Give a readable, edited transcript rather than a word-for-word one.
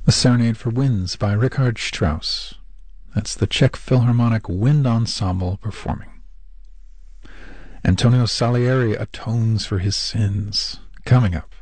A Serenade for Winds by Richard Strauss. That's the Czech Philharmonic Wind Ensemble performing. Antonio Salieri atones for his sins. Coming up.